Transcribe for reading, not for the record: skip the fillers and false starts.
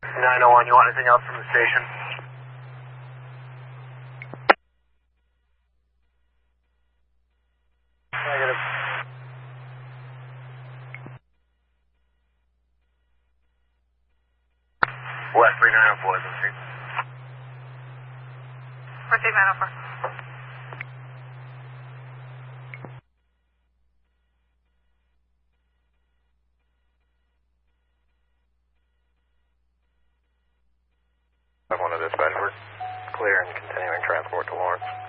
901, you want anything else from the station? Negative. West 3904, is it? Receive 904. I wanted dispatch. We're clear and continuing transport to Lawrence.